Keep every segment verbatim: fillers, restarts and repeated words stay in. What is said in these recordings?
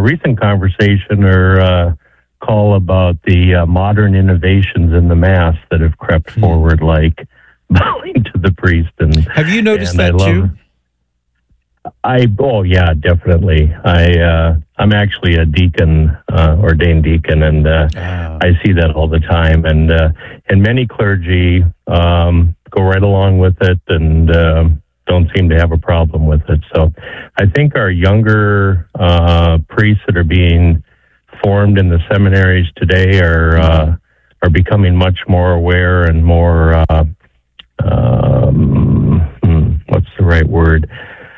recent conversation or uh, call about the uh, modern innovations in the Mass that have crept mm. forward, like bowing to the priest. And have you noticed and that I love, too? I oh yeah, definitely. I uh, I'm actually a deacon, uh, ordained deacon, and uh, ah. I see that all the time. And uh, and many clergy um, go right along with it and uh, don't seem to have a problem with it. So I think our younger uh, priests that are being formed in the seminaries today are uh, are becoming much more aware and more uh, um, hmm, what's the right word?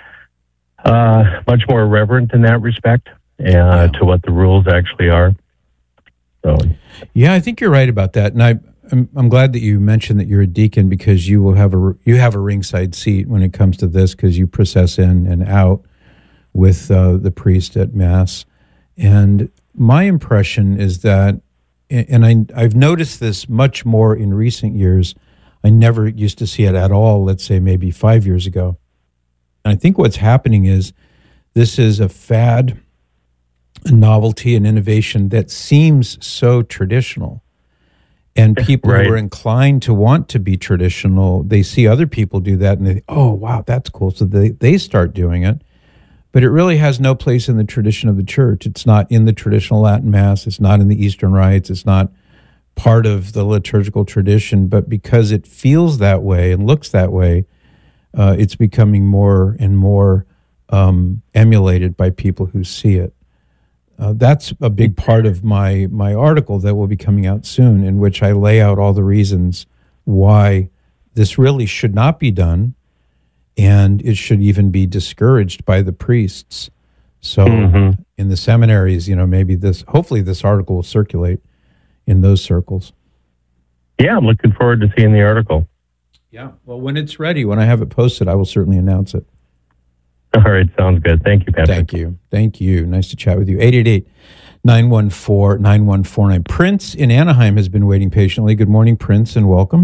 Uh, much more reverent in that respect uh, yeah. to what the rules actually are. So, yeah, I think you're right about that, and I, I'm, I'm glad that you mentioned that you're a deacon because you will have a you have a ringside seat when it comes to this because you process in and out with uh, the priest at Mass, and my impression is that, and I I've noticed this much more in recent years. I never used to see it at all. Let's say maybe five years ago. I think what's happening is this is a fad, a novelty, an innovation that seems so traditional. And people right. who are inclined to want to be traditional, they see other people do that and they, oh, wow, that's cool. So they, they start doing it. But it really has no place in the tradition of the church. It's not in the traditional Latin Mass. It's not in the Eastern rites. It's not part of the liturgical tradition. But because it feels that way and looks that way, Uh, it's becoming more and more um, emulated by people who see it. Uh, that's a big part of my my article that will be coming out soon, in which I lay out all the reasons why this really should not be done, and it should even be discouraged by the priests. So mm-hmm. in the seminaries, you know, maybe this, hopefully this article will circulate in those circles. Yeah, I'm looking forward to seeing the article. Yeah, well, when it's ready, when I have it posted, I will certainly announce it. All right, sounds good. Thank you, Patrick. Thank you. Thank you. Nice to chat with you. eight eight eight, nine one four, nine one four nine. Prince in Anaheim has been waiting patiently. Good morning, Prince, and welcome.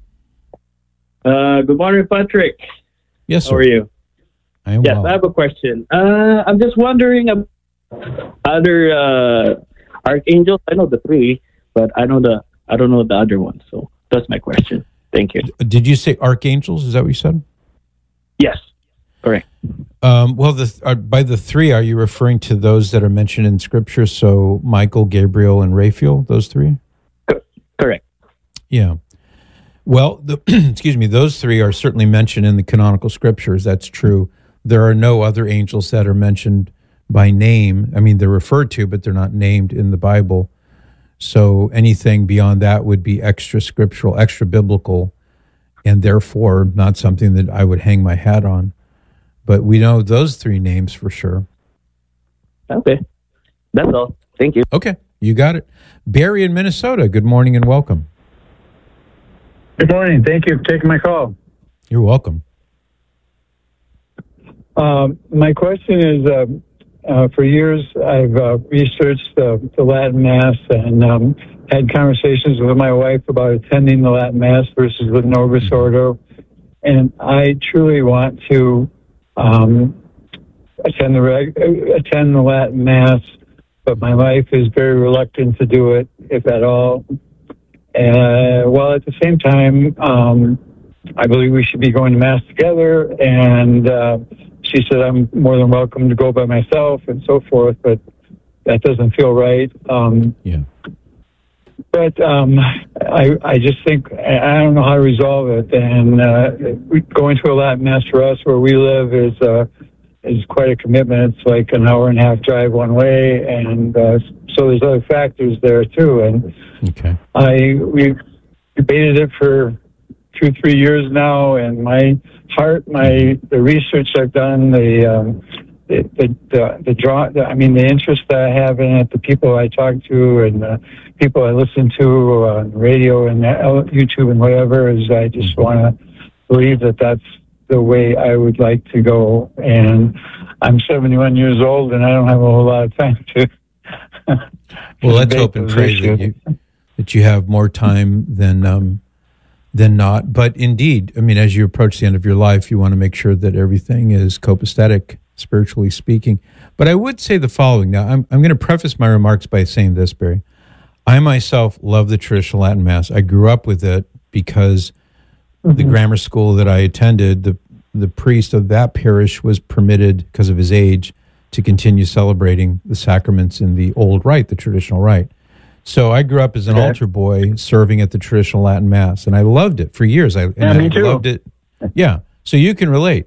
Uh, good morning, Patrick. Yes, sir. How are you? I am yes, well. I have a question. Uh, I'm just wondering about other uh, archangels. I know the three, but I know the I don't know the other one. So that's my question. Thank you. Did you say archangels? Is that what you said? Yes, correct. Um, well, the, uh, by the three, are you referring to those that are mentioned in Scripture? So Michael, Gabriel, and Raphael, those three? Co- correct. Yeah. Well, the, excuse me, those three are certainly mentioned in the canonical Scriptures. That's true. There are no other angels that are mentioned by name. I mean, they're referred to, but they're not named in the Bible. So anything beyond that would be extra scriptural, extra biblical, and therefore not something that I would hang my hat on. But we know those three names for sure. Okay. That's all. Thank you. Okay. You got it. Barry in Minnesota, good morning and welcome. Good morning. Thank you for taking my call. You're welcome. Um, my question is, uh, Uh, for years, I've uh, researched the, the Latin Mass and um, had conversations with my wife about attending the Latin Mass versus the Novus Ordo. And I truly want to um, attend the reg- attend the Latin Mass, but my wife is very reluctant to do it, if at all. Uh, while at the same time, um, I believe we should be going to Mass together, and uh, she said I'm more than welcome to go by myself and so forth, but that doesn't feel right. Um, yeah. But um, I, I just think, I don't know how to resolve it. And uh, going to a Latin Mass for us where we live is uh, is quite a commitment. It's like an hour and a half drive one way. And uh, so there's other factors there too. And okay. I we debated it for two, three years now, and my heart, my the research I've done, the um, the the the, the draw, the, I mean, the interest that I have in it, the people I talk to, and the people I listen to on radio and YouTube and whatever, is I just want to believe that that's the way I would like to go. And I'm seventy-one years old, and I don't have a whole lot of time to. Well, let's hope and pray that you, that you have more time than. Um, than not. But indeed, I mean, as you approach the end of your life, you want to make sure that everything is copacetic, spiritually speaking. But I would say the following. Now, I'm, I'm going to preface my remarks by saying this, Barry. I myself love the traditional Latin Mass. I grew up with it because mm-hmm. the grammar school that I attended, the the priest of that parish was permitted, because of his age, to continue celebrating the sacraments in the old rite, the traditional rite. So I grew up as an okay. altar boy serving at the traditional Latin Mass, and I loved it for years. I, and yeah, me I too. loved it. Yeah, so you can relate.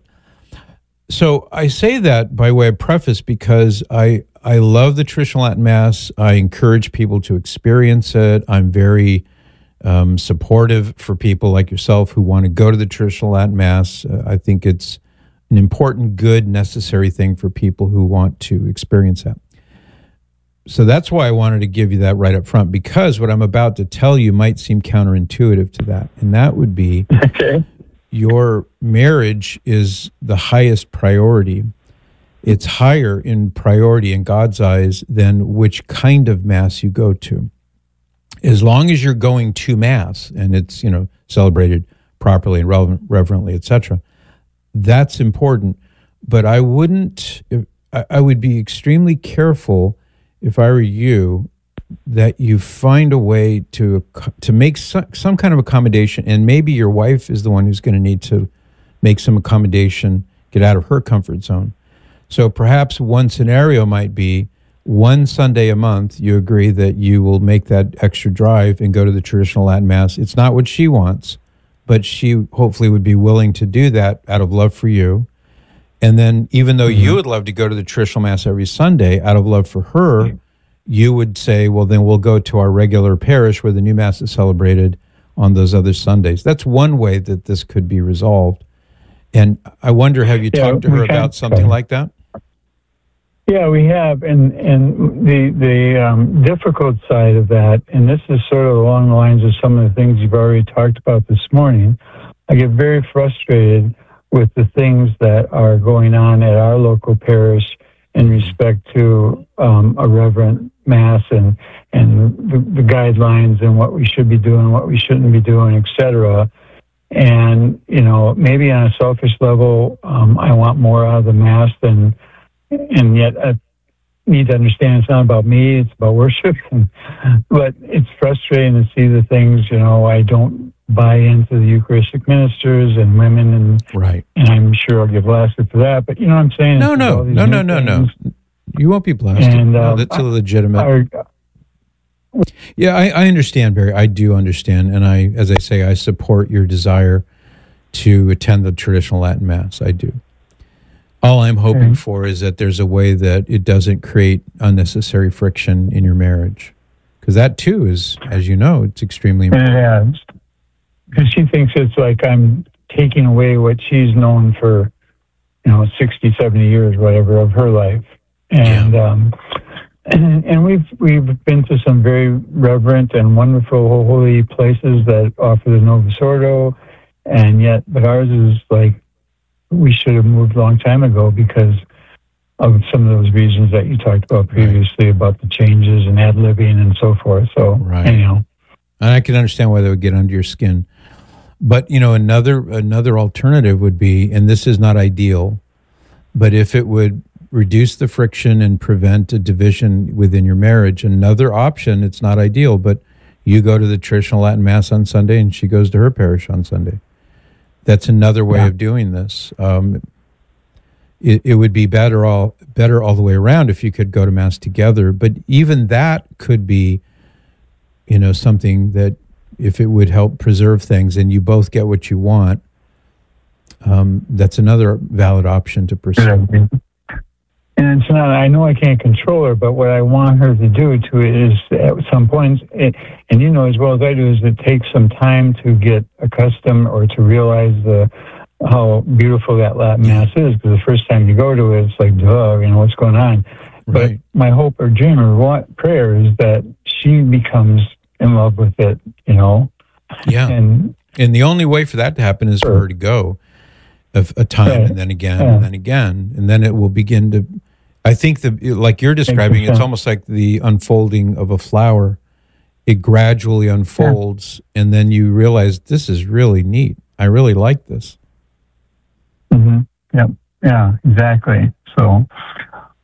So I say that by way of preface because I I love the traditional Latin Mass. I encourage people to experience it. I'm very um, supportive for people like yourself who want to go to the traditional Latin Mass. Uh, I think it's an important, good, necessary thing for people who want to experience that. So that's why I wanted to give you that right up front, because what I'm about to tell you might seem counterintuitive to that. And that would be okay. your marriage is the highest priority. It's higher in priority in God's eyes than which kind of Mass you go to. As long as you're going to Mass and it's, you know, celebrated properly and relevant, reverently, et cetera, that's important. But I wouldn't, I, I would be extremely careful if I were you, that you find a way to to make some, some kind of accommodation, and maybe your wife is the one who's going to need to make some accommodation, get out of her comfort zone. So perhaps one scenario might be one Sunday a month, you agree that you will make that extra drive and go to the traditional Latin Mass. It's not what she wants, but she hopefully would be willing to do that out of love for you. And then even though mm-hmm. you would love to go to the traditional Mass every Sunday, out of love for her, you would say, well, then we'll go to our regular parish where the new Mass is celebrated on those other Sundays. That's one way that this could be resolved. And I wonder, have you yeah, talked to her about something like that? Yeah, we have. And, and the, the um, difficult side of that, and this is sort of along the lines of some of the things you've already talked about this morning, I get very frustrated with the things that are going on at our local parish in respect to um, a reverent Mass and and the, the guidelines and what we should be doing, what we shouldn't be doing, et cetera. And, you know, maybe on a selfish level, um, I want more out of the Mass than, and yet I need to understand it's not about me, it's about worship. And, but it's frustrating to see the things, you know, I don't buy into the Eucharistic ministers and women, and right. and I'm sure I'll get blasted for that. But you know what I'm saying? No, no, no, no, no, no. You won't be blasted. And, no, um, that's a legitimate. I, I, yeah, I, I understand, Barry. I do understand, and I, as I say, I support your desire to attend the traditional Latin Mass. I do. All I'm hoping okay. for is that there's a way that it doesn't create unnecessary friction in your marriage, because that too is, as you know, it's extremely important. Yeah. Because she thinks it's like I'm taking away what she's known for, you know, sixty, seventy years, whatever, of her life. And yeah. um, and, and we've we've been to some very reverent and wonderful holy places that offer the Novus Ordo, and yet, but ours is like we should have moved a long time ago because of some of those reasons that you talked about previously, right. about the changes and ad libbing and so forth. So, right. anyhow. And I can understand why that would get under your skin. But, you know, another another alternative would be, and this is not ideal, but if it would reduce the friction and prevent a division within your marriage, another option, it's not ideal, but you go to the traditional Latin Mass on Sunday and she goes to her parish on Sunday. That's another way yeah. of doing this. Um, it, it would be better all better all the way around if you could go to Mass together, but even that could be, you know, something that if it would help preserve things and you both get what you want, um, that's another valid option to pursue. And it's not, I know I can't control her, but what I want her to do to it is at some point, it, and you know as well as I do, is it takes some time to get accustomed or to realize the how beautiful that Latin Mass is, because the first time you go to it, it's like, duh, you know, what's going on? Right. But my hope or dream or what, prayer is that she becomes in love with it, you know? Yeah. And and the only way for that to happen is for her to go a, a time yeah. and then again yeah. and then again. And then it will begin to, I think, the like you're describing, it's almost like the unfolding of a flower. It gradually unfolds yeah. and then you realize this is really neat. I really like this. Mm-hmm. Yeah, yeah, exactly. So,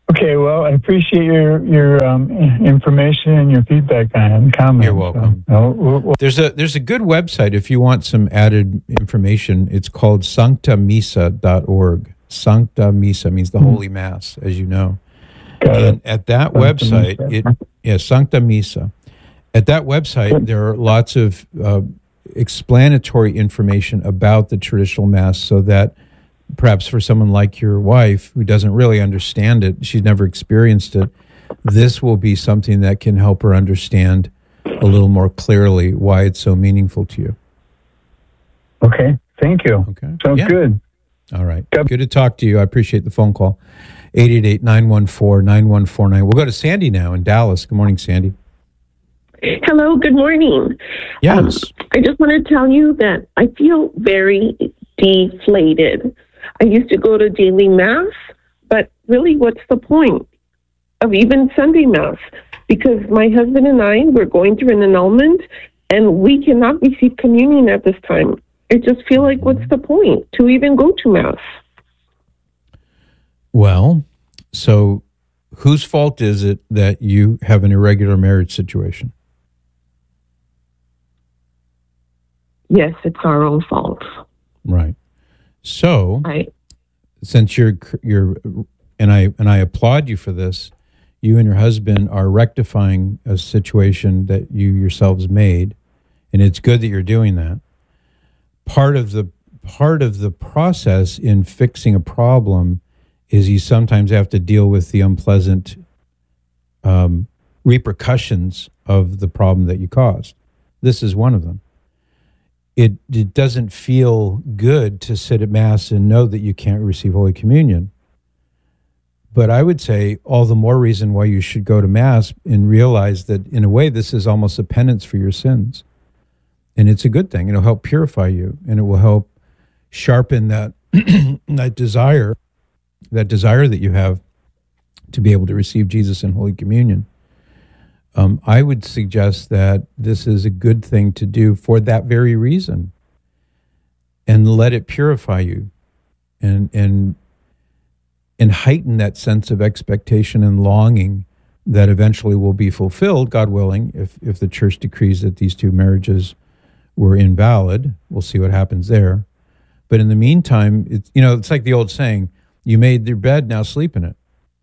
Okay, well, I appreciate your your um, information and your feedback on comments. You're welcome. So, we'll, we'll, there's a there's a good website if you want some added information. It's called sancta missa dot org. Sancta Missa means the mm-hmm. Holy Mass, as you know. Got and it. at that Sancta website, Missa. it yeah, Sancta Missa. At that website, there are lots of uh, explanatory information about the traditional Mass, so that perhaps for someone like your wife who doesn't really understand it, she's never experienced it, this will be something that can help her understand a little more clearly why it's so meaningful to you. Okay, thank you. Okay. Sounds Yeah. good. All right. Good to talk to you. I appreciate the phone call. eight eight eight, nine one four, nine one four nine. We'll go to Sandy now in Dallas. Good morning, Sandy. Hello, good morning. Yes. Um, I just want to tell you that I feel very deflated. I used to go to daily Mass, but really, what's the point of even Sunday Mass? Because my husband and I, we're going through an annulment, and we cannot receive communion at this time. I just feel like, what's the point to even go to Mass? Well, so whose fault is it that you have an irregular marriage situation? Yes, it's our own fault. Right. So, Right. since you're you're and I and I applaud you for this, you and your husband are rectifying a situation that you yourselves made, and it's good that you're doing that. Part of the part of the process in fixing a problem is you sometimes have to deal with the unpleasant um, repercussions of the problem that you caused. This is one of them. It, it doesn't feel good to sit at Mass and know that you can't receive Holy Communion. But I would say all the more reason why you should go to Mass and realize that in a way this is almost a penance for your sins. And it's a good thing. It'll help purify you, and it will help sharpen that that desire, that desire that you have to be able to receive Jesus in Holy Communion. Um, I would suggest that this is a good thing to do for that very reason, and let it purify you, and and and heighten that sense of expectation and longing that eventually will be fulfilled, God willing, if if the church decrees that these two marriages were invalid. We'll see what happens there. But in the meantime, it's, you know, it's like the old saying, you made your bed, now sleep in it.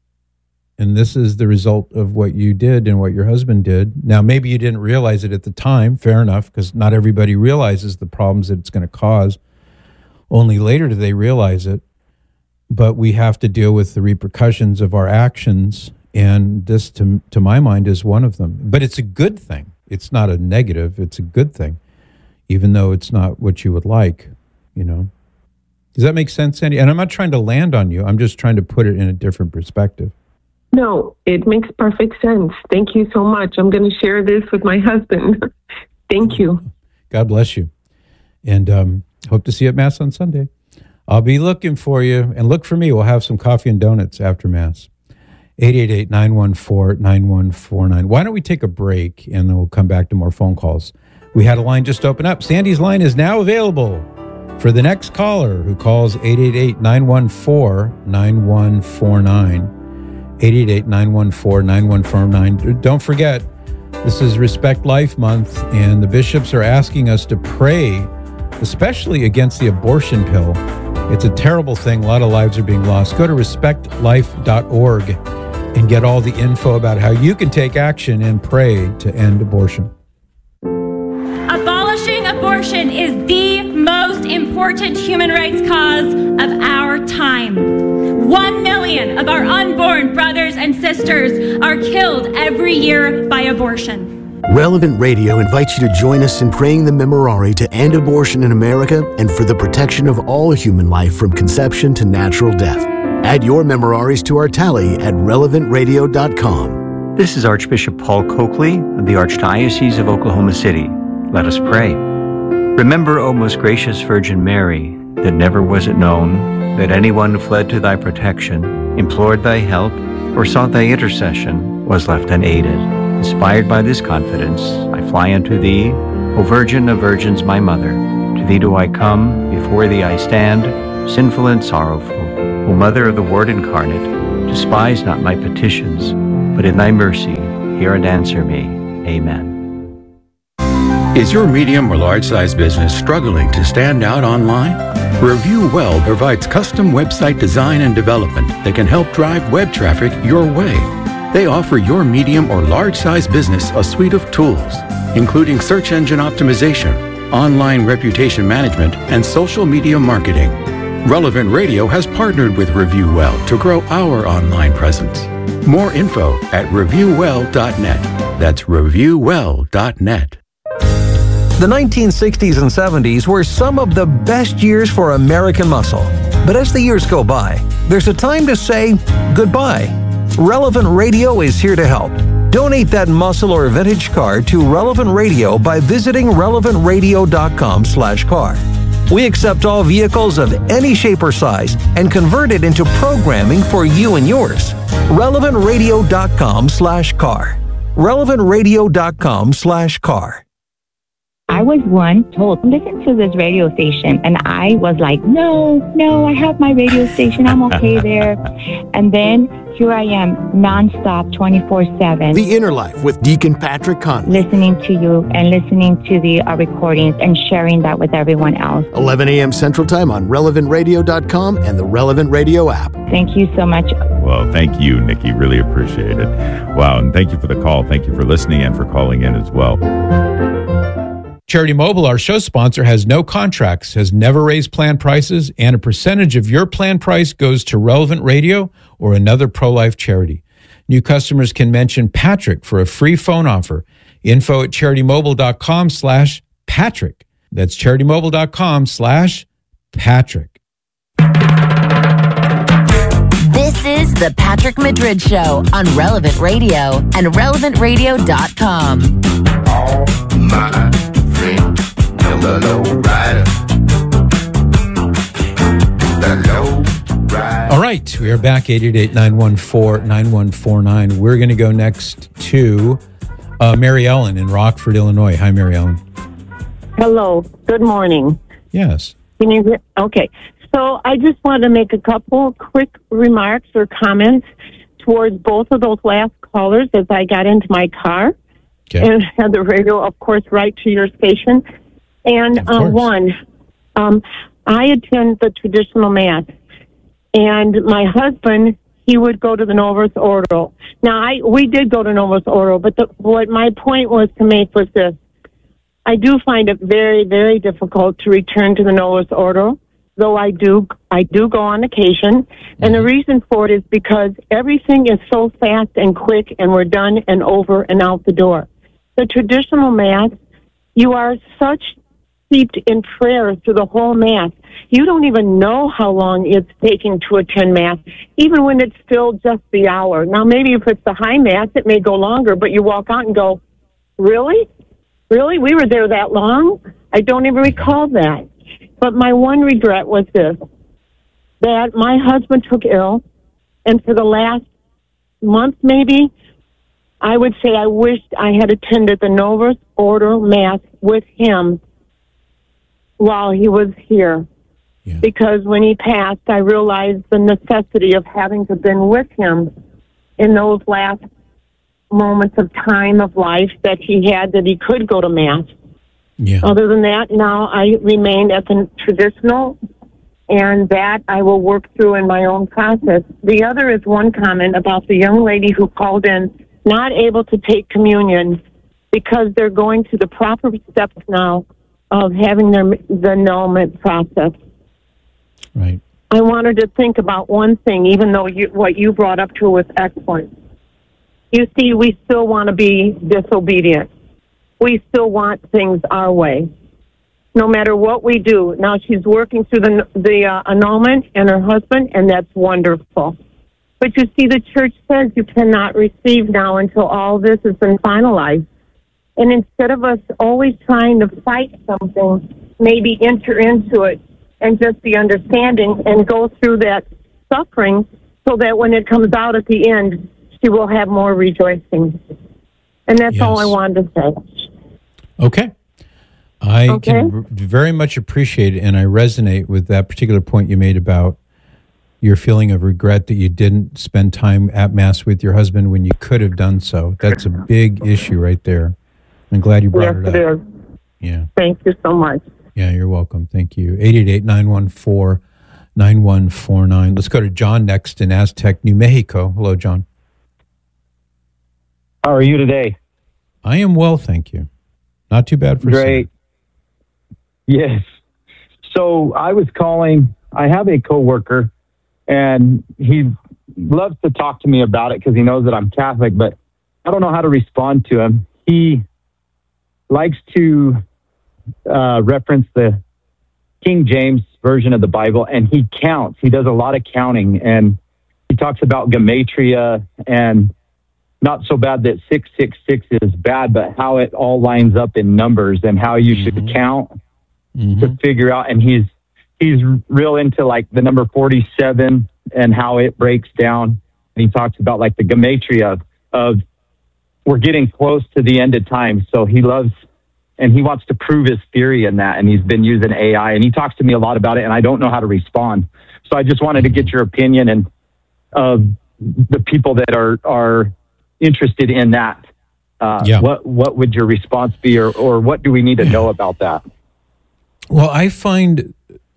And this is the result of what you did and what your husband did. Now, maybe you didn't realize it at the time, fair enough, because not everybody realizes the problems that it's going to cause. Only later do they realize it. But we have to deal with the repercussions of our actions, and this, to, to my mind, is one of them. But it's a good thing. It's not a negative. It's a good thing, even though it's not what you would like, you know. Does that make sense, Sandy? And I'm not trying to land on you. I'm just trying to put it in a different perspective. No, it makes perfect sense. Thank you so much. I'm going to share this with my husband. Thank you. God bless you. And um, hope to see you at Mass on Sunday. I'll be looking for you. And look for me. We'll have some coffee and donuts after Mass. eight eight eight, nine one four, nine one four nine. Why don't we take a break, and then we'll come back to more phone calls. We had a line just open up. Sandy's line is now available for the next caller who calls eight eight eight, nine one four, nine one four nine. eight eight eight, nine one four, nine one four nine. Don't forget, this is Respect Life Month, and the bishops are asking us to pray, especially against the abortion pill. It's a terrible thing. A lot of lives are being lost. Go to respect life dot org and get all the info about how you can take action and pray to end abortion. Abolishing abortion is the most important human rights cause of our time. One million of our unborn brothers and sisters are killed every year by abortion. Relevant Radio invites you to join us in praying the Memorare to end abortion in America and for the protection of all human life from conception to natural death. Add your Memoraries to our tally at relevant radio dot com. This is Archbishop Paul Coakley of the Archdiocese of Oklahoma City. Let us pray. Remember, O most gracious Virgin Mary, that never was it known that anyone who fled to thy protection, implored thy help, or sought thy intercession was left unaided. Inspired by this confidence, I fly unto thee, O Virgin of Virgins, my Mother. To thee do I come, before thee I stand, sinful and sorrowful. O Mother of the Word incarnate, to Despise not my petitions, but in thy mercy hear and answer me. Amen. Is your medium or large-size business struggling to stand out online? Review Well provides custom website design and development that can help drive web traffic your way. They offer your medium or large-size business a suite of tools, including search engine optimization, online reputation management, and social media marketing. Relevant Radio has partnered with Review Well to grow our online presence. More info at review well dot net. That's review well dot net. The nineteen sixties and seventies were some of the best years for American muscle. But as the years go by, there's a time to say goodbye. Relevant Radio is here to help. Donate that muscle or vintage car to Relevant Radio by visiting relevant radio dot com slash car. We accept all vehicles of any shape or size and convert it into programming for you and yours. relevant radio dot com slash car. relevant radio dot com slash car. I was one told, listen to this radio station. And I was like, no, no, I have my radio station. I'm okay there. And then here I am, nonstop, twenty-four seven. The Inner Life with Deacon Patrick Conley. Listening to you and listening to the uh, recordings and sharing that with everyone else. eleven a.m. Central Time on relevant radio dot com and the Relevant Radio app. Thank you so much. Well, thank you, Nikki. Really appreciate it. Wow, and thank you for the call. Thank you for listening and for calling in as well. Charity Mobile, our show sponsor, has no contracts, has never raised plan prices, and a percentage of your plan price goes to Relevant Radio or another pro-life charity. New customers can mention Patrick for a free phone offer. Info at charitymobile.com slash Patrick. That's charitymobile.com slash Patrick. This is the Patrick Madrid Show on Relevant Radio and relevant radio dot com. All my friends, the low rider. The low rider. All right, we are back, eight eight eight, nine one four, nine one four nine. We're going to go next to uh, Mary Ellen in Rockford, Illinois. Hi, Mary Ellen. Hello. Good morning. Yes. Can you hear? Okay. So I just wanted to make a couple quick remarks or comments towards both of those last callers as I got into my car. Okay. And had the radio, of course, right to your station. And uh, one, um, I attend the traditional mass, and my husband, he would go to the Novus Ordo. Now, I we did go to Novus Ordo, but the, what my point was to make was this. I do find it very, very difficult to return to the Novus Ordo, though I do I do go on occasion. Mm-hmm. And the reason for it is because everything is so fast and quick, and we're done and over and out the door. The traditional Mass, you are such steeped in prayer through the whole Mass. You don't even know how long it's taking to attend Mass, even when it's still just the hour. Now, maybe if it's the high Mass, it may go longer, but you walk out and go, really? Really? We were there that long? I don't even recall that. But my one regret was this, that my husband took ill, and for the last month maybe, I would say I wished I had attended the Novus Ordo Mass with him while he was here. Yeah. Because when he passed, I realized the necessity of having to have been with him in those last moments of time of life that he had, that he could go to Mass. Yeah. Other than that, now I remain at the traditional, and that I will work through in my own process. The other is one comment about the young lady who called in not able to take communion because they're going through the proper steps now of having their the annulment process. Right. I wanted to think about one thing, even though you, what you brought up to was excellent. You see, we still want to be disobedient. We still want things our way, no matter what we do. Now, she's working through the, the uh, annulment and her husband, and that's wonderful. But you see, the church says you cannot receive now until all this has been finalized. And instead of us always trying to fight something, maybe enter into it and just be understanding and go through that suffering so that when it comes out at the end, she will have more rejoicing. And that's yes. all I wanted to say. Okay. I okay. can very much appreciate it, and I resonate with that particular point you made about your feeling of regret that you didn't spend time at Mass with your husband when you could have done so. That's a big issue right there. I'm glad you brought yes, it up. it is. Yeah. Thank you so much. Yeah, you're welcome. Thank you. eight eight eight, nine one four, nine one four nine. Let's go to John next in Aztec, New Mexico. Hello, John. How are you today? I am well, thank you. Not too bad for Great. Yes. So I was calling. I have a coworker, and he loves to talk to me about it because he knows that I'm Catholic, but I don't know how to respond to him. He likes to uh, reference the King James version of the Bible, and he counts. He does a lot of counting, and he talks about gematria, and not so bad that six six six is bad, but how it all lines up in numbers and how you mm-hmm. should count mm-hmm. to figure out. And he's he's real into like the number forty-seven and how it breaks down. And he talks about like the gematria of, of we're getting close to the end of time. So he loves, and he wants to prove his theory in that. And he's been using A I, and he talks to me a lot about it, and I don't know how to respond. So I just wanted to get your opinion and of uh, the people that are, are interested in that. Uh, yeah. What, what would your response be, or, or what do we need to know about that? Well, I find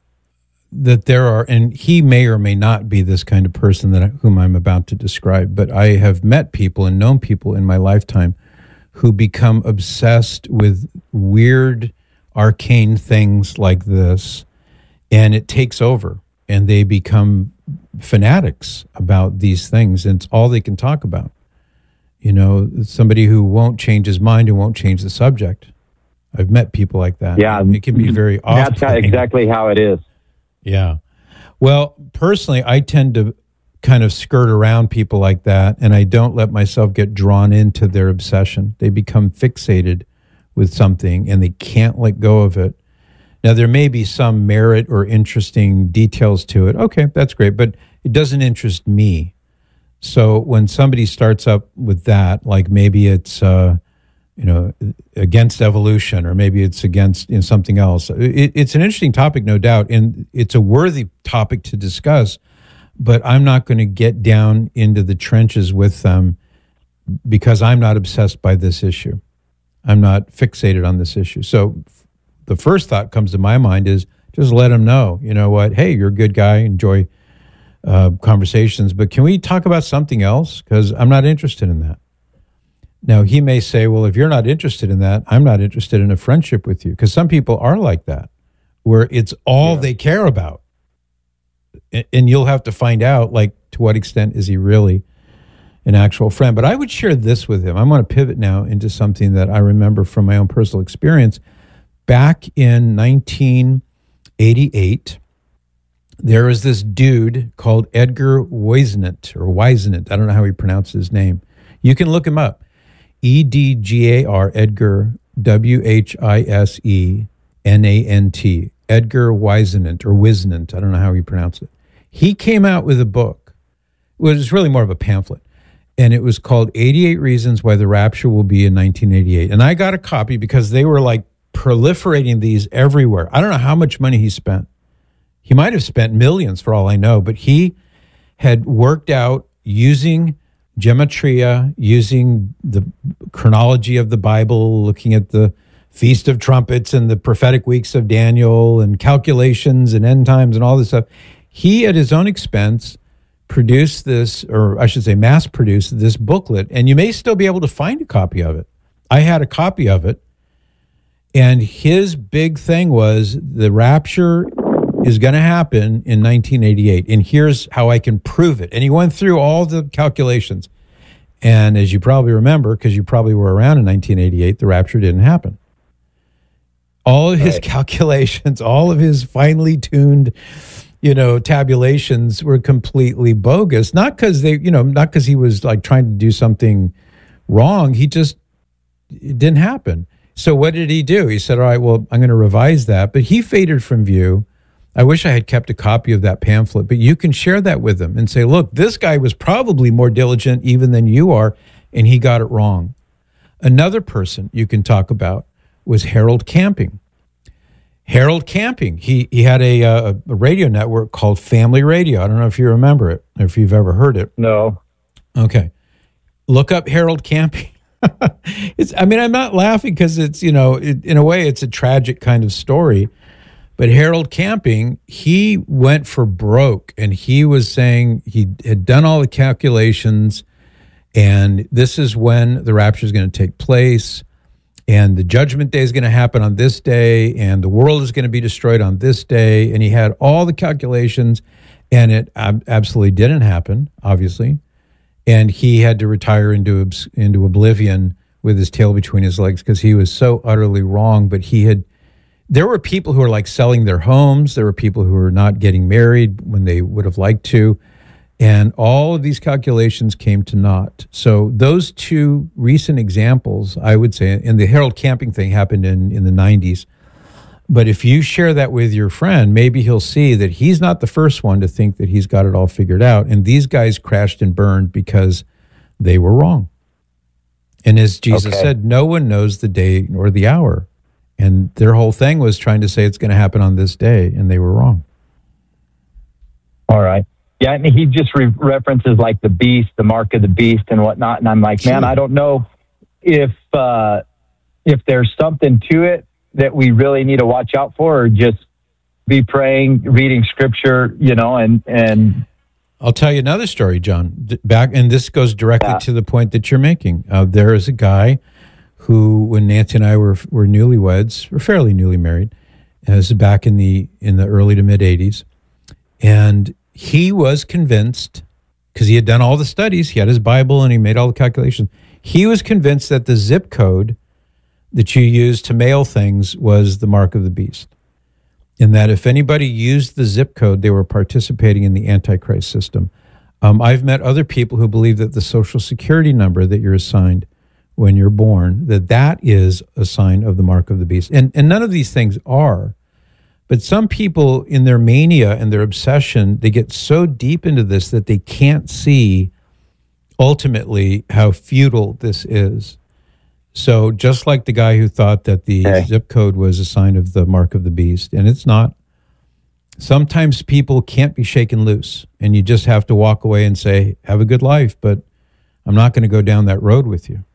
that there are, and he may or may not be this kind of person that whom I'm about to describe, but I have met people and known people in my lifetime who become obsessed with weird, arcane things like this, and it takes over, and they become fanatics about these things, and it's all they can talk about. You know, somebody who won't change his mind and won't change the subject. I've met people like that. Yeah, it can be very off. That's exactly how it is. Yeah. Well, personally, I tend to kind of skirt around people like that, and I don't let myself get drawn into their obsession. They become fixated with something, and they can't let go of it. Now, there may be some merit or interesting details to it. Okay, that's great, but it doesn't interest me. So when somebody starts up with that, like maybe it's uh, you know, against evolution, or maybe it's against you know, something else. It, it's an interesting topic, no doubt, and it's a worthy topic to discuss, but I'm not going to get down into the trenches with them because I'm not obsessed by this issue. I'm not fixated on this issue. So the first thought comes to my mind is just let them know, you know what, hey, you're a good guy, enjoy uh, conversations, but can we talk about something else? Because I'm not interested in that. Now, he may say, well, if you're not interested in that, I'm not interested in a friendship with you. Because some people are like that, where it's all yeah. they care about. And you'll have to find out, like, to what extent is he really an actual friend. But I would share this with him. I'm going to pivot now into something that I remember from my own personal experience. Back in nineteen eighty-eight, there was this dude called Edgar Whisenant, or Whisenant. I don't know how he pronounced his name. You can look him up. E D G A R, Edgar, W H I S E N A N T, Edgar Whisenant, or Whisenant, I don't know how he pronounced it. He came out with a book. It was really more of a pamphlet, and it was called eighty-eight Reasons Why the Rapture Will Be in nineteen eighty-eight. And I got a copy because they were like proliferating these everywhere. I don't know how much money he spent. He might have spent millions for all I know, but he had worked out using gematria, using the chronology of the Bible, looking at the Feast of Trumpets and the prophetic weeks of Daniel and calculations and end times and all this stuff. He, at his own expense, produced this, or I should say mass produced this booklet, and you may still be able to find a copy of it. I had a copy of it, and his big thing was the rapture is going to happen in nineteen eighty-eight, and here's how I can prove it. And he went through all the calculations. And as you probably remember, because you probably were around in nineteen eighty-eight, the rapture didn't happen. All of his right. calculations, all of his finely tuned, you know, tabulations were completely bogus. Not because they, you know, not because he was like trying to do something wrong. He just, it didn't happen. So what did he do? He said, all right, well, I'm going to revise that. But he faded from view. I wish I had kept a copy of that pamphlet, but you can share that with him and say, look, this guy was probably more diligent even than you are, and he got it wrong. Another person you can talk about was Harold Camping. Harold Camping. He he had a, a, a radio network called Family Radio. I don't know if you remember it, or if you've ever heard it. No. Okay. Look up Harold Camping. it's. I mean, I'm not laughing because it's, you know, it, in a way, it's a tragic kind of story. But Harold Camping, he went for broke, and he was saying he had done all the calculations, and this is when the rapture is going to take place, and the judgment day is going to happen on this day, and the world is going to be destroyed on this day. And he had all the calculations, and it ab- absolutely didn't happen, obviously. And he had to retire into into oblivion with his tail between his legs because he was so utterly wrong. But he had, there were people who were like selling their homes. There were people who were not getting married when they would have liked to. And all of these calculations came to naught. So those two recent examples, I would say, and the Harold Camping thing happened in, in the nineties. But if you share that with your friend, maybe he'll see that he's not the first one to think that he's got it all figured out. And these guys crashed and burned because they were wrong. And as Jesus Okay. said, no one knows the day or the hour. And their whole thing was trying to say it's going to happen on this day, and they were wrong. All right. Yeah, and he just re- references like the beast, the mark of the beast and whatnot. And I'm like, man, I don't know if uh, if there's something to it that we really need to watch out for, or just be praying, reading scripture, you know, and, and I'll tell you another story, John. D- Back, and this goes directly Yeah. to the point that you're making. Uh, there is a guy who, when Nancy and I were were newlyweds, we're fairly newly married, and this is back in the in the early to mid eighties, and he was convinced, because he had done all the studies, he had his Bible, and he made all the calculations. He was convinced that the zip code that you used to mail things was the mark of the beast. And that if anybody used the zip code, they were participating in the Antichrist system. Um, I've met other people who believe that the Social Security number that you're assigned when you're born, that that is a sign of the mark of the beast. And, and none of these things are. But some people, in their mania and their obsession, they get so deep into this that they can't see ultimately how futile this is. So just like the guy who thought that the Okay. zip code was a sign of the mark of the beast, and it's not. Sometimes people can't be shaken loose, and you just have to walk away and say, have a good life, but I'm not going to go down that road with you.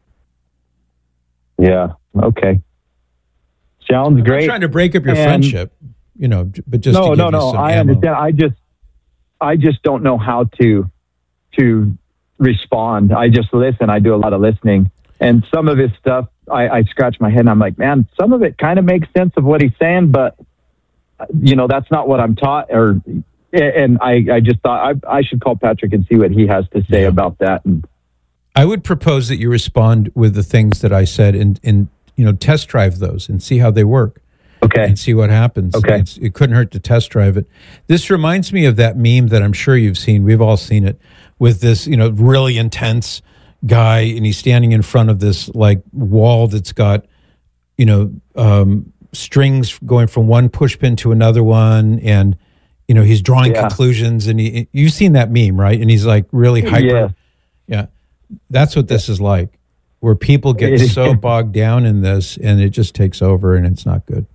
yeah, okay. Sounds I'm great. not trying to break up your And- friendship, you know, but just no, to give no, you no. some I ammo. understand. I just, I just don't know how to, to respond. I just listen. I do a lot of listening, and some of his stuff, I, I scratch my head and I'm like, man, some of it kind of makes sense of what he's saying, but you know, that's not what I'm taught. Or, and I, I just thought I, I should call Patrick and see what he has to say Yeah. about that. And I would propose that you respond with the things that I said, and, and you know, test drive those and see how they work. okay, And see what happens. Okay. It's, it couldn't hurt to test drive it. This reminds me of that meme that I'm sure you've seen. We've all seen it, with this, you know, really intense guy, and he's standing in front of this like wall that's got, you know, um, strings going from one push pin to another one, and you know, he's drawing Yeah. conclusions, and he, you've seen that meme, right? And he's like really hyper. Yeah. Yeah. That's what this is like, where people get so bogged down in this, and it just takes over, and it's not good.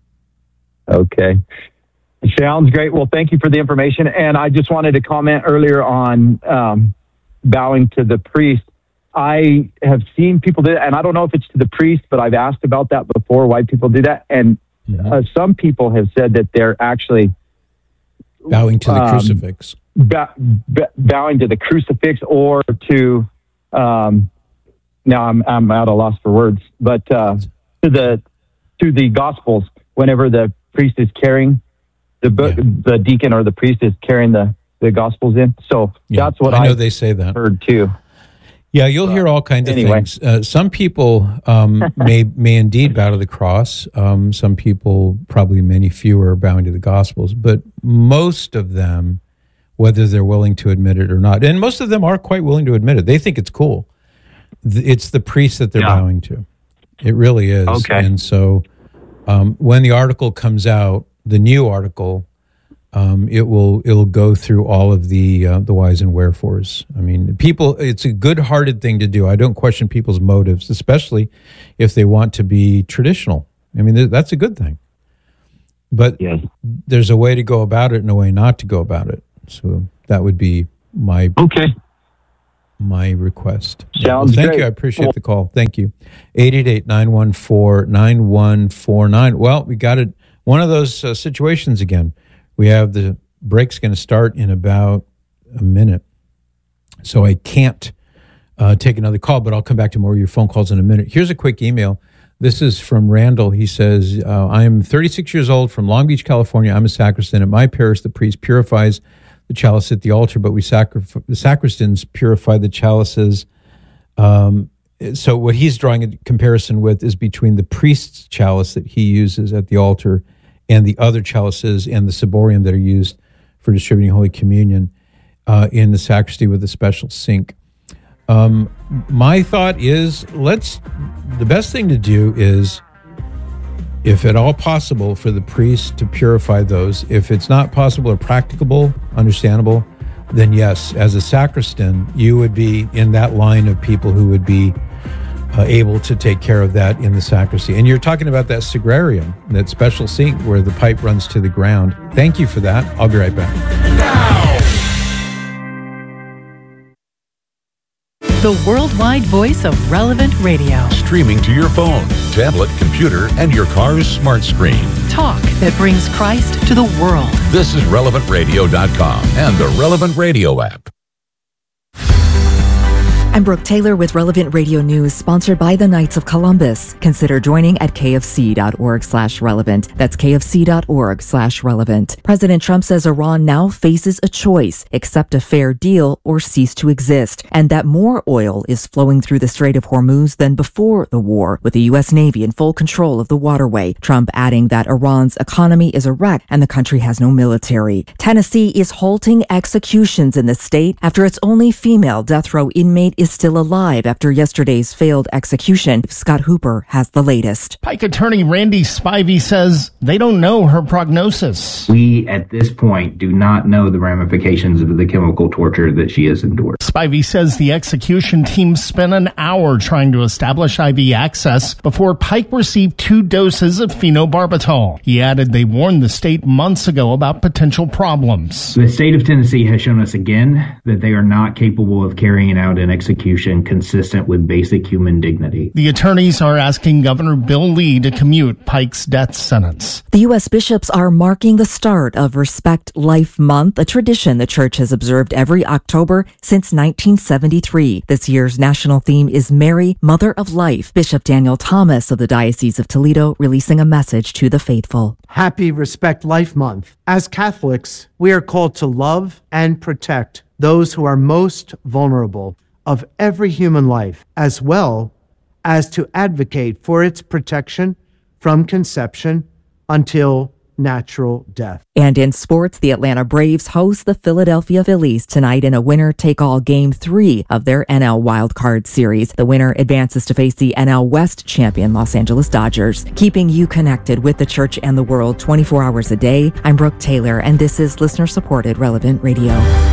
okay. Sounds great. Well, thank you for the information. And I just wanted to comment earlier on um, bowing to the priest. I have seen people do that, and I don't know if it's to the priest, but I've asked about that before, why people do that. And Mhm. uh, some people have said that they're actually Bowing to the um, crucifix. ba- ba- bowing to the crucifix, or to, um, now I'm, I'm at a loss for words, but uh, to the to the Gospels, whenever the priest is carrying the book, Yeah. the deacon or the priest is carrying the, the Gospels in. So Yeah, that's what I know I they say that. heard too. Yeah, you'll hear all kinds of anyway. things. Uh, some people um, may may indeed bow to the cross. Um, some people, probably many fewer, are bowing to the Gospels. But most of them, whether they're willing to admit it or not, and most of them are quite willing to admit it. They think it's cool. Th- It's the priest that they're Yeah. bowing to. It really is. Okay. And so um, when the article comes out, the new article, Um, it will it'll go through all of the uh, the whys and wherefores. I mean, people, it's a good-hearted thing to do. I don't question people's motives, especially if they want to be traditional. I mean, th- that's a good thing. But yes. there's a way to go about it and a way not to go about it. So that would be my okay. my request. Sounds well, thank great. you. I appreciate the call. Thank you. eight eight eight, nine one four, nine one four nine. Well, we got it. One of those uh, situations again. We have the break's going to start in about a minute. So I can't uh, take another call, but I'll come back to more of your phone calls in a minute. Here's a quick email. This is from Randall. He says, uh, I am thirty-six years old from Long Beach, California. I'm a sacristan. At my parish, the priest purifies the chalice at the altar, but we sacrif- the sacristans purify the chalices. Um, so what he's drawing a comparison with is between the priest's chalice that he uses at the altar and the other chalices and the ciborium that are used for distributing Holy Communion uh, in the sacristy with a special sink. Um, my thought is, let's, the best thing to do is, if at all possible, for the priest to purify those. If it's not possible or practicable, understandable, then yes, as a sacristan, you would be in that line of people who would be uh, able to take care of that in the sacristy. And you're talking about that sagrarium, that special sink where the pipe runs to the ground. Thank you for that. I'll be right back. The worldwide voice of Relevant Radio. Streaming to your phone, tablet, computer, and your car's smart screen. Talk that brings Christ to the world. This is relevant radio dot com and the Relevant Radio app. I'm Brooke Taylor with Relevant Radio News, sponsored by the Knights of Columbus. Consider joining at kfc.org slash relevant. That's kfc.org slash relevant. President Trump says Iran now faces a choice: accept a fair deal or cease to exist, and that more oil is flowing through the Strait of Hormuz than before the war, with the U S Navy in full control of the waterway. Trump adding that Iran's economy is a wreck and the country has no military. Tennessee is halting executions in the state after its only female death row inmate is still alive after yesterday's failed execution. Scott Hooper has the latest. Pike attorney Randy Spivey says they don't know her prognosis. We, at this point, do not know the ramifications of the chemical torture that she has endured. Spivey says the execution team spent an hour trying to establish I V access before Pike received two doses of phenobarbital. He added they warned the state months ago about potential problems. The state of Tennessee has shown us again that they are not capable of carrying out an execution consistent with basic human dignity. The attorneys are asking Governor Bill Lee to commute Pike's death sentence. The U S bishops are marking the start of Respect Life Month, a tradition the church has observed every October since nineteen seventy-three. This year's national theme is Mary, Mother of Life. Bishop Daniel Thomas of the Diocese of Toledo releasing a message to the faithful. Happy Respect Life Month. As Catholics, we are called to love and protect those who are most vulnerable of every human life, as well as to advocate for its protection from conception until natural death. And in sports, the Atlanta Braves host the Philadelphia Phillies tonight in a winner-take-all Game three of their N L Wildcard Series. The winner advances to face the N L West champion Los Angeles Dodgers. Keeping you connected with the church and the world twenty-four hours a day, I'm Brooke Taylor, and this is listener-supported Relevant Radio.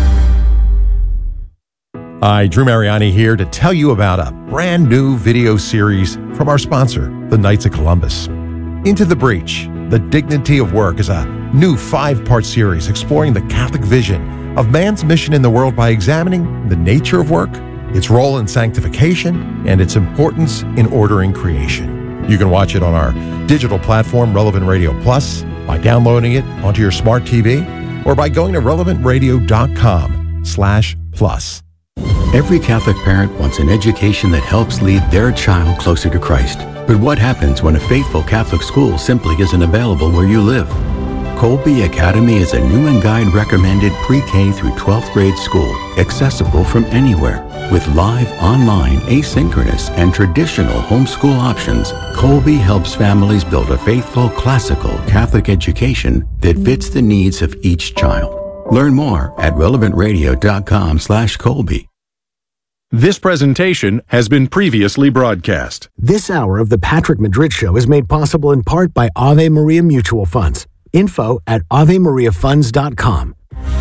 Hi, Drew Mariani here to tell you about a brand new video series from our sponsor, the Knights of Columbus. Into the Breach, The Dignity of Work is a new five-part series exploring the Catholic vision of man's mission in the world by examining the nature of work, its role in sanctification, and its importance in ordering creation. You can watch it on our digital platform, Relevant Radio Plus, by downloading it onto your smart T V, or by going to relevant radio dot com slash plus. Every Catholic parent wants an education that helps lead their child closer to Christ. But what happens when a faithful Catholic school simply isn't available where you live? Colby Academy is a new and guide recommended pre-K through twelfth grade school, accessible from anywhere. With live, online, asynchronous, and traditional homeschool options, Colby helps families build a faithful, classical Catholic education that fits the needs of each child. Learn more at relevant radio dot com slash Colby. This presentation has been previously broadcast. This hour of the Patrick Madrid Show is made possible in part by Ave Maria Mutual Funds. Info at ave maria funds dot com.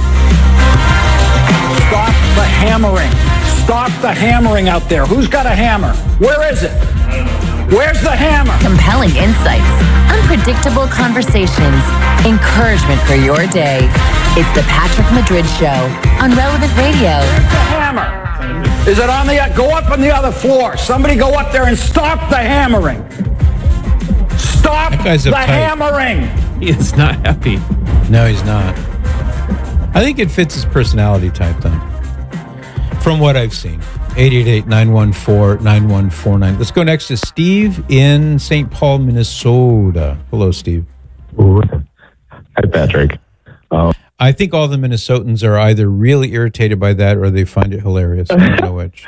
Stop the hammering. Stop the hammering out there. Who's got a hammer? Where is it? Where's the hammer? Compelling insights, unpredictable conversations, encouragement for your day. It's the Patrick Madrid Show on Relevant Radio. Where's the hammer? Is it on the... Go up on the other floor. Somebody go up there and stop the hammering. Stop the uptight. hammering. He is not happy. No, he's not. I think it fits his personality type, though. From what I've seen. eight eight eight, nine one four, nine one four nine. Let's go next to Steve in Saint Paul, Minnesota. Hello, Steve. Ooh. Hi, Patrick. Um, I think all the Minnesotans are either really irritated by that or they find it hilarious. I don't know which.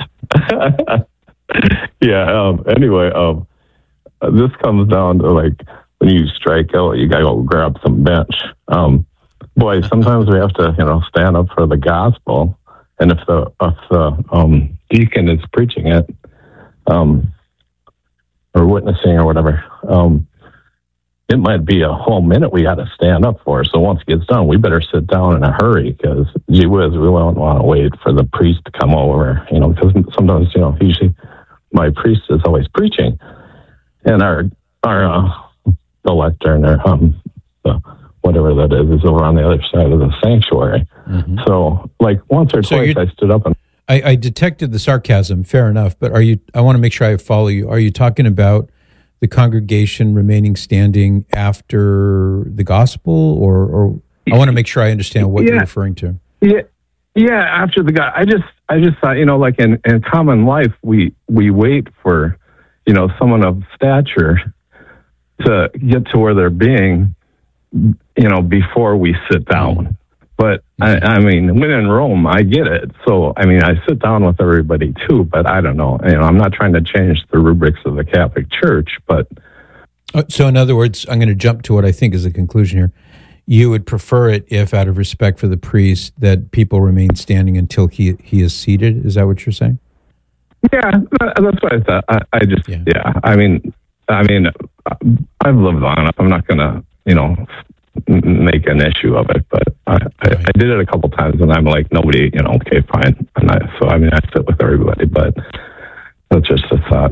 yeah, um, anyway, um, this comes down to, like, when you strike out, you got to go grab some bench. Um, boy, sometimes we have to, you know, stand up for the gospel. And if the if the um, deacon is preaching it, um, or witnessing or whatever, um, it might be a whole minute we got to stand up for. So once it gets done, we better sit down in a hurry because, gee whiz, we don't want to wait for the priest to come over. You know, because sometimes, you know, usually my priest is always preaching, and our our uh, the lectern or um, the whatever that is, is over on the other side of the sanctuary. Mm-hmm. So, like, once or so twice I stood up and... I, I detected the sarcasm, fair enough, but are you, I want to make sure I follow you. Are you talking about the congregation remaining standing after the gospel, or, or I want to make sure I understand what yeah. you're referring to. Yeah, yeah, after the God. I just, I just thought, you know, like in, in common life, we, we wait for, you know, someone of stature to get to where they're being, you know, before we sit down. But I, I mean, when in Rome, I get it. So, I mean, I sit down with everybody too, but I don't know. You know, I'm not trying to change the rubrics of the Catholic Church, but. Uh, so in other words, I'm going to jump to what I think is the conclusion here. You would prefer it if, out of respect for the priest, that people remain standing until he, he is seated? Is that what you're saying? Yeah, that's what I thought. I, I just, yeah. yeah. I mean, I mean, I've lived long enough. I'm not going to, you know, make an issue of it, but I, I, I did it a couple times, and I'm like, nobody, you know, okay, fine. And I, so, I mean, I sit with everybody, but that's just a thought.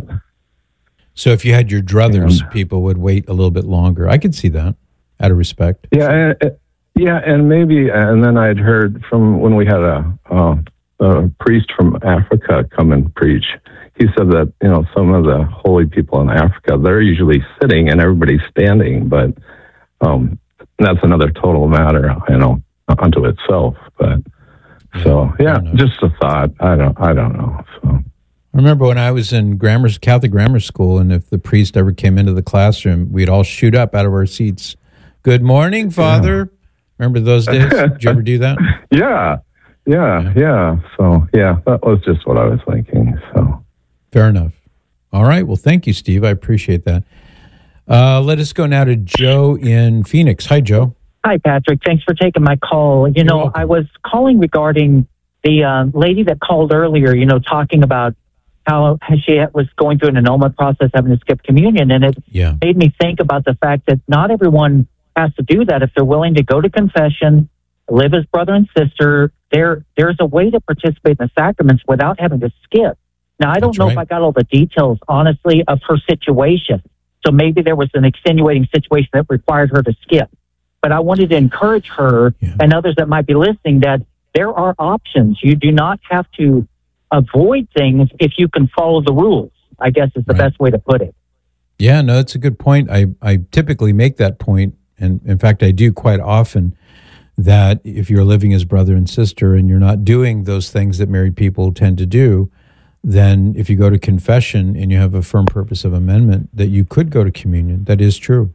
So if you had your druthers, yeah. people would wait a little bit longer. I could see that, out of respect. Yeah, and, yeah, and maybe, and then I'd heard from when we had a, uh, a priest from Africa come and preach. He said that, you know, some of the holy people in Africa, they're usually sitting and everybody's standing, but um, that's another total matter, you know, unto itself. But so, yeah, just a thought. I don't, I don't know. So. I remember when I was in grammar, Catholic grammar school, and if the priest ever came into the classroom, we'd all shoot up out of our seats. Good morning, Father. Yeah. Remember those days? Did you ever do that? Yeah, yeah, yeah. So, yeah, that was just what I was thinking. So. Fair enough. All right. Well, thank you, Steve. I appreciate that. Uh, let us go now to Joe in Phoenix. Hi, Joe. Hi, Patrick. Thanks for taking my call. You You're know, welcome. I was calling regarding the uh, lady that called earlier, you know, talking about how she was going through an annulment process, having to skip communion. And it yeah. made me think about the fact that not everyone has to do that. If they're willing to go to confession, live as brother and sister, there there's a way to participate in the sacraments without having to skip. Now, I don't That's know right. if I got all the details, honestly, of her situation. So maybe there was an extenuating situation that required her to skip. But I wanted to encourage her yeah. and others that might be listening that there are options. You do not have to avoid things if you can follow the rules, I guess is the Right. best way to put it. Yeah, no, that's a good point. I, I typically make that point, and in fact, I do quite often, that if you're living as brother and sister and you're not doing those things that married people tend to do, then if you go to confession and you have a firm purpose of amendment, that you could go to communion. That is true.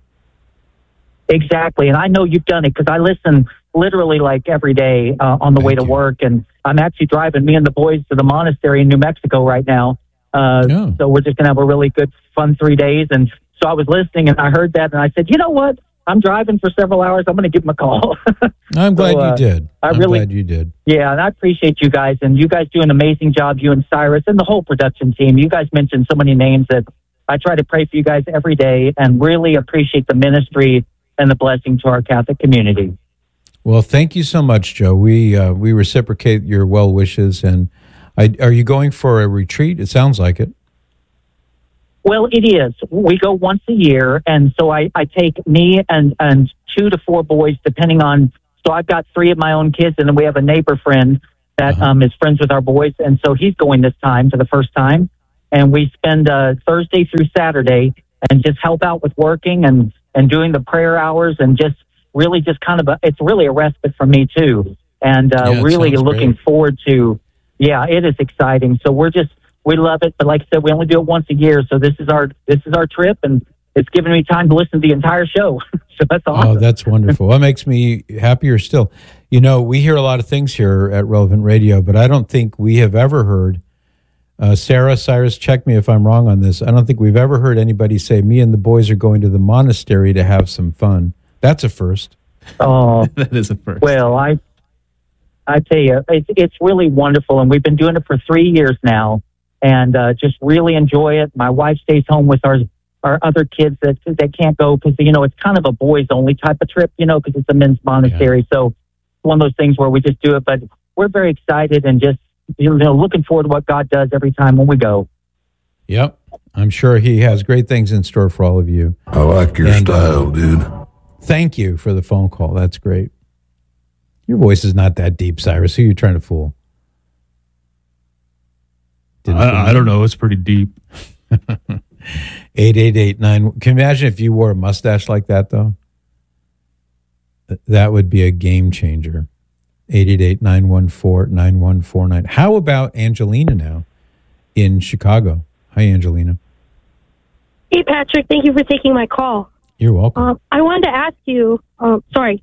Exactly. And I know you've done it because I listen literally like every day uh, on the Thank way to you. work. And I'm actually driving me and the boys to the monastery in New Mexico right now. Uh, Yeah. So we're just going to have a really good, fun three days. And so I was listening and I heard that and I said, you know what? I'm driving for several hours. I'm going to give them a call. I'm glad So, uh, you did. I I'm really- glad you did. Yeah, and I appreciate you guys. And you guys do an amazing job, you and Cyrus and the whole production team. You guys mentioned so many names that I try to pray for you guys every day and really appreciate the ministry and the blessing to our Catholic community. Well, thank you so much, Joe. We uh, we reciprocate your well wishes. And I, are you going for a retreat? It sounds like it. Well, it is. We go once a year, and so I, I take me and, and two to four boys, depending on. So I've got three of my own kids, and then we have a neighbor friend that uh-huh. um, is friends with our boys, and so he's going this time for the first time. And we spend uh, Thursday through Saturday and just help out with working and, and doing the prayer hours, and just really just kind of a, it's really a respite for me too, and uh, yeah, really looking great. forward to. Yeah, it is exciting. So we're just. We love it, but like I said, we only do it once a year. So this is our this is our trip, and it's given me time to listen to the entire show. So that's awesome. Oh, that's wonderful. That makes me happier still. You know, we hear a lot of things here at Relevant Radio, but I don't think we have ever heard, uh, Sarah, Cyrus, check me if I'm wrong on this. I don't think we've ever heard anybody say, me and the boys are going to the monastery to have some fun. That's a first. Oh, that is a first. Well, I, I tell you, it's, it's really wonderful, and we've been doing it for three years now. And uh, just really enjoy it. My wife stays home with our our other kids that that can't go because, you know, it's kind of a boys only type of trip, you know, because it's a men's monastery. Yeah. So it's one of those things where we just do it. But we're very excited and just, you know, looking forward to what God does every time when we go. Yep. I'm sure he has great things in store for all of you. I like your and, style, uh, dude. Thank you for the phone call. That's great. Your voice is not that deep, Cyrus. Who are you trying to fool? I, I don't know. It's pretty deep. eight eight eight nine. Can you imagine if you wore a mustache like that, though? That would be a game changer. eight eight eight, nine one four, nine one four nine. How about Angelina now in Chicago? Hi, Angelina. Hey, Patrick. Thank you for taking my call. You're welcome. Um, I wanted to ask you, um, sorry.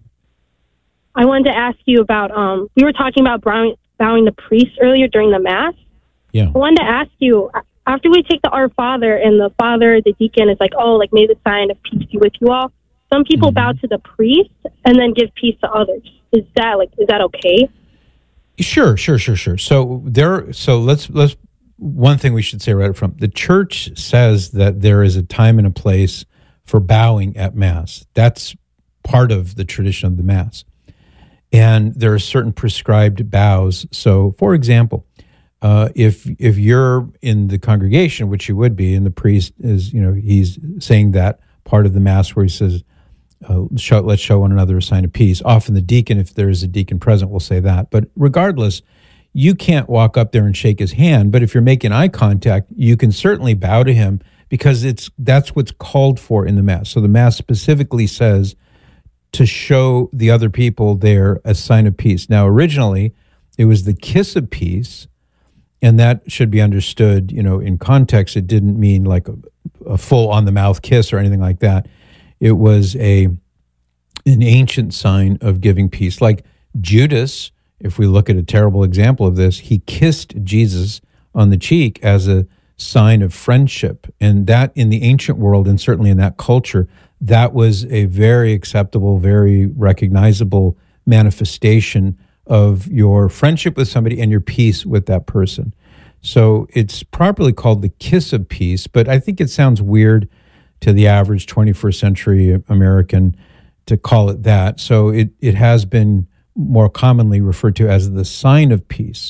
I wanted to ask you about, um, we were talking about bowing, bowing the priest earlier during the Mass. Yeah. I wanted to ask you, after we take the Our Father and the Father, the deacon is like, oh, like, may the sign of peace be with you all. Some people mm-hmm. bow to the priest and then give peace to others. Is that like, is that okay? Sure, sure, sure, sure. So there, so let's, let's, one thing we should say right up front, the church says that there is a time and a place for bowing at Mass. That's part of the tradition of the Mass. And there are certain prescribed bows. So, for example, Uh, if if you're in the congregation, which you would be, and the priest is, you know, he's saying that part of the Mass where he says, uh, show, let's show one another a sign of peace. Often the deacon, if there is a deacon present, will say that. But regardless, you can't walk up there and shake his hand. But if you're making eye contact, you can certainly bow to him because it's that's what's called for in the Mass. So the Mass specifically says to show the other people there a sign of peace. Now, originally, it was the kiss of peace. And that should be understood, you know, in context. It didn't mean like a, a full on-the-mouth kiss or anything like that. It was a an ancient sign of giving peace. Like Judas, if we look at a terrible example of this, he kissed Jesus on the cheek as a sign of friendship. And that in the ancient world, and certainly in that culture, that was a very acceptable, very recognizable manifestation of your friendship with somebody and your peace with that person. So it's properly called the kiss of peace, but I think it sounds weird to the average twenty-first century American to call it that. So it, it has been more commonly referred to as the sign of peace.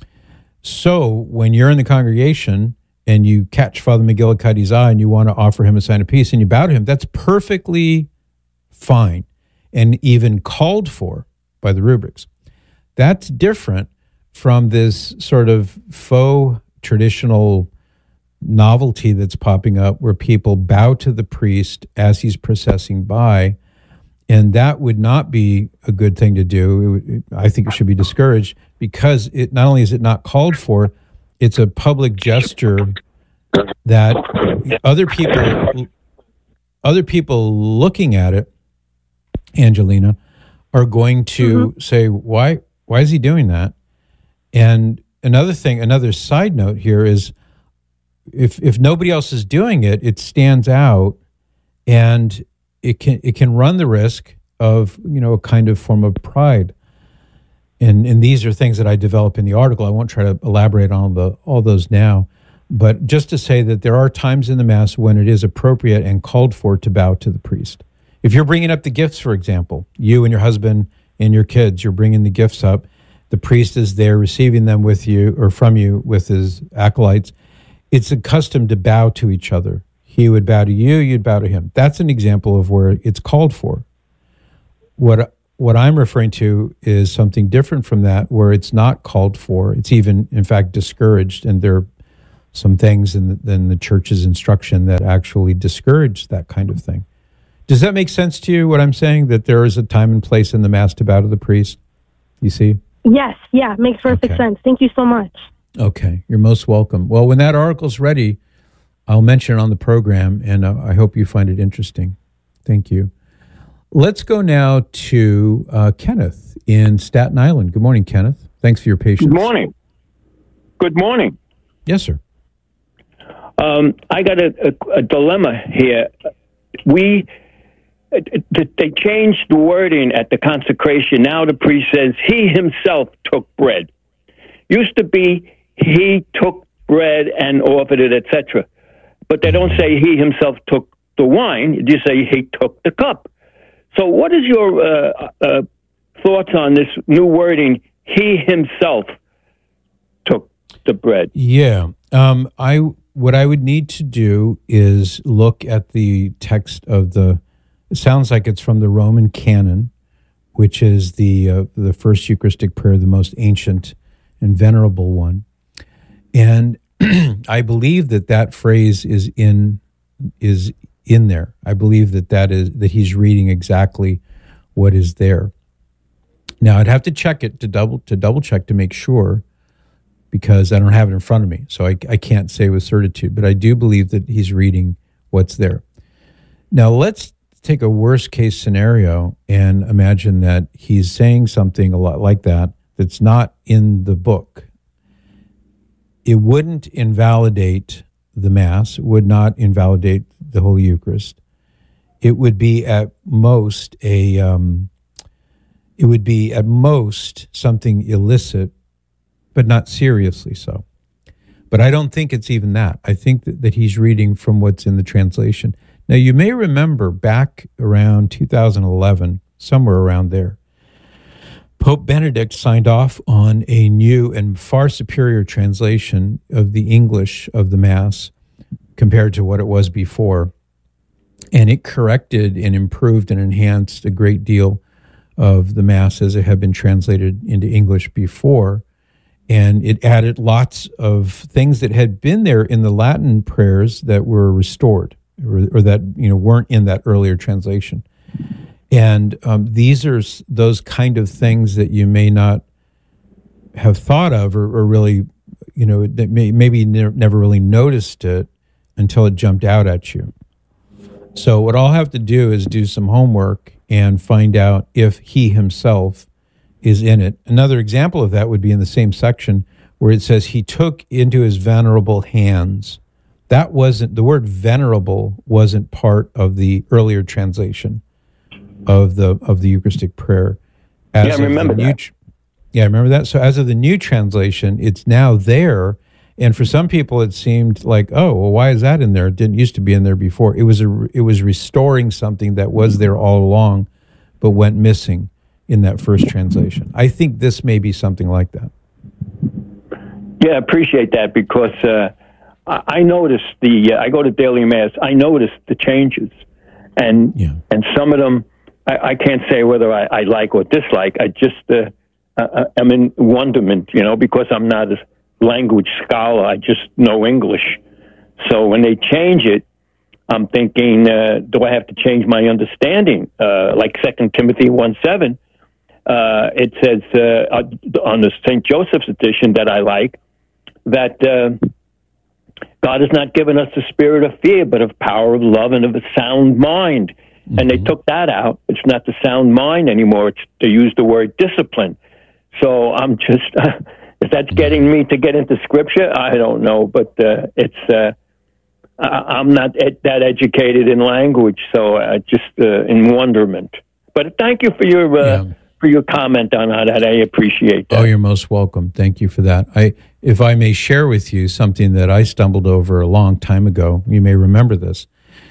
So when you're in the congregation and you catch Father McGillicuddy's eye and you want to offer him a sign of peace and you bow to him, that's perfectly fine and even called for by the rubrics. That's different from this sort of faux traditional novelty that's popping up where people bow to the priest as he's processing by, and that would not be a good thing to do. It would, I think it should be discouraged because it not only is it not called for, it's a public gesture that other people, other people looking at it, Angelina, are going to mm-hmm. say, why? Why is he doing that? And another thing, another side note here is if if nobody else is doing it, it stands out and it can it can run the risk of, you know, a kind of form of pride. And and these are things that I develop in the article. I won't try to elaborate on all the all those now, but just to say that there are times in the Mass when it is appropriate and called for to bow to the priest. If you're bringing up the gifts, for example, you and your husband and your kids, you're bringing the gifts up. The priest is there receiving them with you or from you with his acolytes. it's accustomed to bow to each other. He would bow to you, you'd bow to him. That's an example of where it's called for. What what I'm referring to is something different from that, where it's not called for. It's even, in fact, discouraged, and there are some things in the, in the church's instruction that actually discourage that kind of thing. Does that make sense to you, what I'm saying, that there is a time and place in the Mass to bow to the priest? You see? Yes, yeah, makes perfect Okay. sense. Thank you so much. Okay, you're most welcome. Well, when that article's ready, I'll mention it on the program, and uh, I hope you find it interesting. Thank you. Let's go now to uh, Kenneth in Staten Island. Good morning, Kenneth. Thanks for your patience. Good morning. Good morning. Yes, sir. Um, I got a, a, a dilemma here. We they changed the wording at the consecration. Now the priest says he himself took bread. Used to be he took bread and offered it, et cetera. But they don't say he himself took the wine. You just say he took the cup. So what is your uh, uh, thoughts on this new wording, he himself took the bread? Yeah. Um, I what I would need to do is look at the text of the, it sounds like it's from the Roman canon, which is the uh, the first Eucharistic prayer, the most ancient and venerable one. And I believe that that phrase is in is in there. I believe that that is that he's reading exactly what is there. Now I'd have to check it to double to double check to make sure, because I don't have it in front of me, so I, I can't say with certitude. But I do believe that he's reading what's there. Now let's take a worst case scenario and imagine that he's saying something a lot like that that's not in the book. It wouldn't invalidate the Mass, it would not invalidate the Holy Eucharist. It would be at most a, um, it would be at most something illicit, but not seriously so. But I don't think it's even that. I think that, that he's reading from what's in the translation. Now, you may remember back around two thousand eleven, somewhere around there, Pope Benedict signed off on a new and far superior translation of the English of the Mass compared to what it was before. And it corrected and improved and enhanced a great deal of the Mass as it had been translated into English before. And it added lots of things that had been there in the Latin prayers that were restored, or, or that, you know, weren't in that earlier translation. And um, these are those kind of things that you may not have thought of, or, or really, you know, that may, maybe ne- never really noticed it until it jumped out at you. So what I'll have to do is do some homework and find out if he himself is in it. Another example of that would be in the same section where it says he took into his venerable hands. That wasn't, the word venerable wasn't part of the earlier translation of the of the Eucharistic prayer. As yeah, I remember new, that. Yeah, I remember that. So as of the new translation, it's now there. And for some people, it seemed like, oh, well, why is that in there? It didn't used to be in there before. It was a, it was restoring something that was there all along, but went missing in that first translation. I think this may be something like that. Yeah, I appreciate that, because uh, I, I noticed the, uh, I go to daily Mass, I noticed the changes. And yeah. and some of them, I, I can't say whether I, I like or dislike. I just uh, uh, am in wonderment, you know, because I'm not a language scholar. I just know English. So when they change it, I'm thinking, uh, do I have to change my understanding? Uh, like Second Timothy one seven, uh, it says uh, on the Saint Joseph's edition that I like, that uh, God has not given us the spirit of fear, but of power, of love, and of a sound mind. Mm-hmm. And they took that out. It's not the sound mind anymore. It's, they use the word discipline. So I'm just, uh, if that's getting me to get into Scripture, I don't know. But uh, it's, uh, I'm not ed- that educated in language, so uh, just uh, in wonderment. But thank you for your uh, yeah. for your comment on that. I appreciate that. Oh, you're most welcome. Thank you for that. I, if I may share with you something that I stumbled over a long time ago, you may remember this.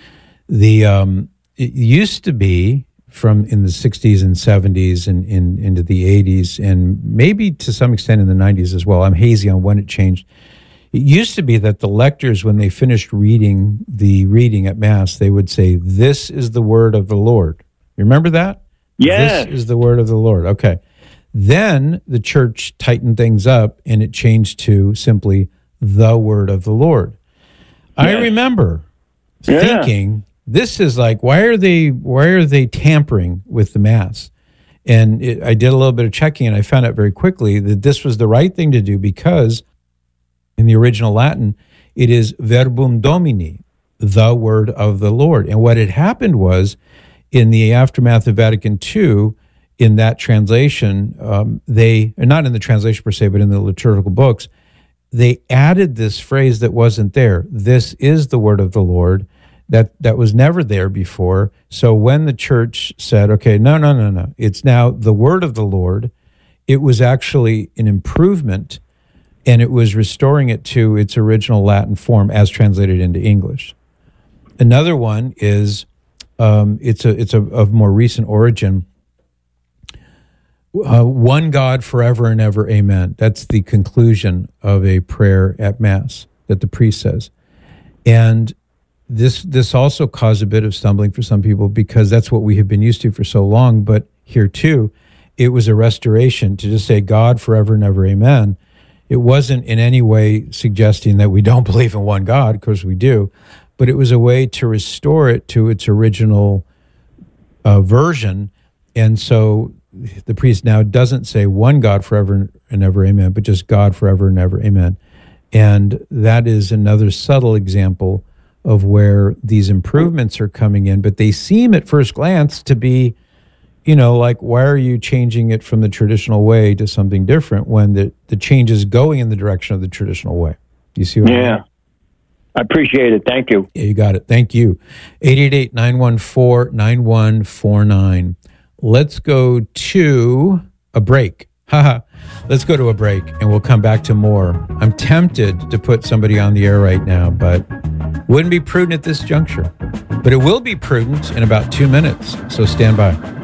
The um, it used to be from in the sixties and seventies and in, into the eighties, and maybe to some extent in the nineties as well. I'm hazy on when it changed. It used to be that the lectors, when they finished reading the reading at Mass, they would say, "This is the word of the Lord." You remember that? Yes. This is the word of the Lord. Okay. Then the church tightened things up and it changed to simply the word of the Lord. Yes. I remember yeah. thinking, this is like, why are they why are they tampering with the Mass? And it, I did a little bit of checking and I found out very quickly that this was the right thing to do because in the original Latin, it is verbum Domini, the word of the Lord. And what had happened was, in the aftermath of Vatican Two, in that translation, um, they, not in the translation per se, but in the liturgical books, they added this phrase that wasn't there. This is the word of the Lord. That that was never there before. So when the church said, okay, no, no, no, no, it's now the word of the Lord, it was actually an improvement, and it was restoring it to its original Latin form as translated into English. Another one is, um, it's a it's a of more recent origin. Uh, one God forever and ever, amen. That's the conclusion of a prayer at Mass that the priest says. And this this also caused a bit of stumbling for some people because that's what we have been used to for so long. But here too, it was a restoration to just say God forever and ever, amen. It wasn't in any way suggesting that we don't believe in one God, of course we do, but it was a way to restore it to its original uh, version. And so the priest now doesn't say one God forever and ever, amen, but just God forever and ever, amen. And that is another subtle example of where these improvements are coming in, but they seem at first glance to be, you know, like, why are you changing it from the traditional way to something different when the, the change is going in the direction of the traditional way? Do you see what yeah. I mean? Yeah. I appreciate it. Thank you. Yeah, you got it. Thank you. eight eight eight, nine one four, nine one four nine. Let's go to a break. Haha. Let's go to a break and we'll come back to more. I'm tempted to put somebody on the air right now, but wouldn't be prudent at this juncture. But it will be prudent in about two minutes, so stand by.